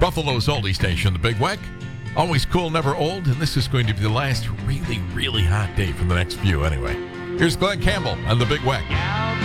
Buffalo's oldie station, the Big Weck. Always cool, never old, and this is going to be the last really, really hot day for the next few anyway. Here's Glenn Campbell and the Big Weck.